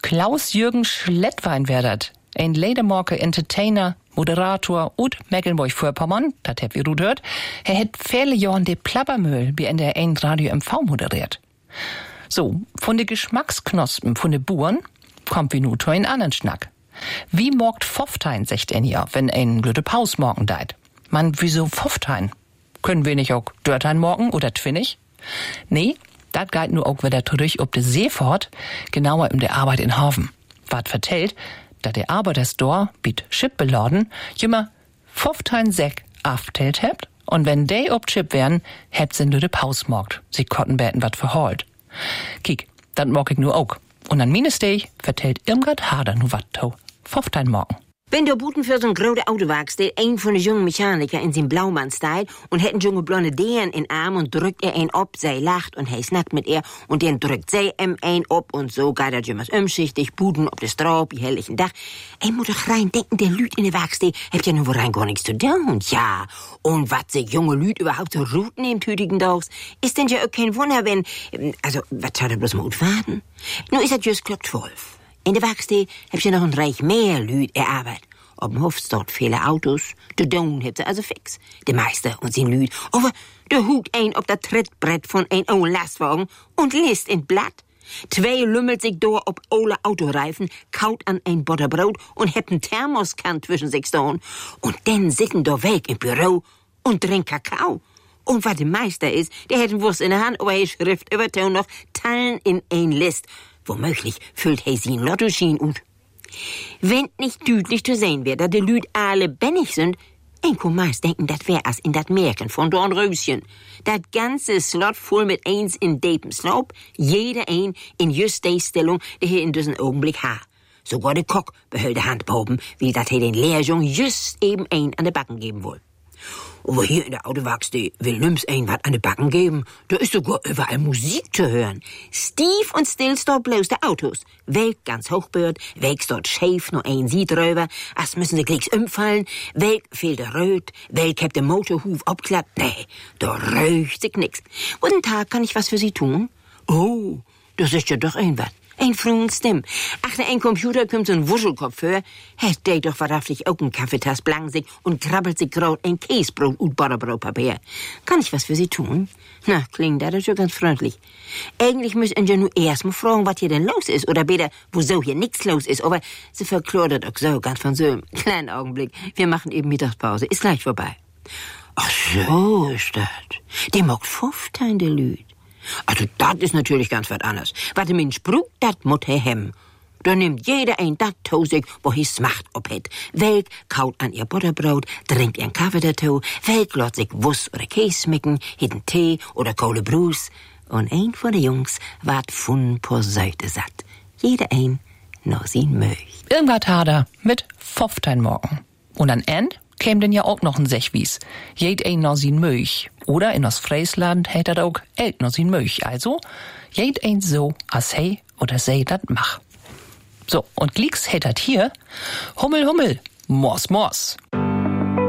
Klaus-Jürgen Schlettwein werdert. Ein Ledermarke Entertainer, Moderator und Mecklenburg-Vorpommern, das habt ihr gut hört. Er hat viele Jahre de Plappermüll wie in der ein Radio MV moderiert. So, von de Geschmacksknospen von de Buren kommt wie nu zu ein anderen Schnack. Wie morgt Pfofftein, sagt ein ja, wenn ein blöde Paus morgen deit? Man, wieso Pfofftein? Können wir nicht auch Dörtein morgen oder Twinnig? Nee, dat geht nur auch wieder zurück ob de Seefahrt, genauer der Arbeit in Hafen. Wat vertellt, da der Arbeiterstor bit Chip beladen, jümmer 15 Säck aftelt hebt, und wenn de ob Chip wären, hebt sie nur de Paus morgt. Sie kotten beten wat verholt. Kiek, dat morg ich nur auch. Und an Minesteg vertellt Irmgard Hader nu wat to. 15 morgen. Wenn der Buten für so'n grote Autowerkstatt ein von den jungen Mechaniker in sein Blaumann steht und hätten junge blonde Deen in Arm und drückt ihn ob, sie lacht und he snackt mit ihr und dann drückt sie ihm ein ob und so geht er jümmers umschichtig, Buden ob das Straub, wie helllichen Dach. Ein muss doch rein denken, der Lüd in der Werkstatt habt ja nur rein gar nichts zu tun, ja. Und wat sich junge Lüd überhaupt so ruten im tütigen Dogs, ist denn ja auch kein Wunder, wenn, also, was soll er bloß mal warten? Nun ist er just Glock 12. In der Werkstatt habt ihr noch ein Reich mehr Lüd erarbeitet. Ob dem Hof dort viele Autos, de Down hebt sie also fix. De Meister und sein Lüd. Aber de Hut ein ob der Trittbrett von ein ollen Lastwagen und liest in Blatt. Zwei lümmelt sich door ob ole Autoreifen, kaut an ein Butterbrot und hebt ein Thermoskan zwischen sich stehen. Und dann sitten do weg im Büro und trinkt Kakao. Und was der Meister ist, der hätt einen Wurst in der Hand, aber er schrift überton noch Teilen in ein List. Womöglich füllt he sin Lottoschien ut. Wenn nicht deutlich zu sehen wird, dass die Lüd alle bennig sind, ein kann meist denken, das wär as in dat Märchen von Dornröschen. Dat ganze Slot voll mit eins in depen Slope, jeder ein in just die Stellung, die hier in diesen Augenblick ha. Sogar der Kock behält die Hand behoben, wie dat he den Lehrjung just eben ein an de Backen geben will. Aber hier in der Autowerkstatt will nimm's ein wat an de Backen geben. Da ist sogar überall Musik zu hören. Stief und still dort bloß der Autos. Welk ganz hochbürd, welk dort schäf nur ein Sied drüber, as müssen sie gleich umfallen, welk fehlt der Röt, welk hebt der Motorhuf abklappt. Nee, da röcht sich nix. Guten Tag, kann ich was für Sie tun? Oh, das ist ja doch ein wat. Ein frühen Stimm. Achter ein Computer kommt so ein Wuschelkopf für. Hätt der doch wahrhaftig auch ein Kaffeetass blank sich und krabbelt sich graut ein Käsebrot und Butterbrotpapier. Kann ich was für Sie tun? Na, klingt das schon ganz freundlich. Eigentlich müssen ja nur erst mal fragen, was hier denn los ist. Oder besser, wo so hier nichts los ist. Aber sie verklordert auch so ganz von so einem kleinen Augenblick. Wir machen eben Mittagspause. Ist gleich vorbei. Ach so ist das. Die mag 15 der Lüd. Also, das ist natürlich ganz was anderes. Was der Mensch braucht, das muss er hem. Da nimmt jeder ein dat Tosig, wo his Macht obhet. Welk kaut an ihr Butterbrot, trinkt ihren Kaffee dazu, welk lässt sich Wurst oder Käse schmecken, hitten Tee oder Kohle Brus. Und ein von den Jungs ward von Poseite satt. Jeder ein noch sin Milch. Irmgard Hader mit 15 morgen. Und an End käm denn ja auch noch ein Sechwies. Jed ein noch sin Milch. Oder in das Friesland hätt er auch Eld noch sin Milch. Also, jed ein so, as hey oder sei dat mach. So, und Glicks hätt hier Hummel, Hummel, Mors, Mors.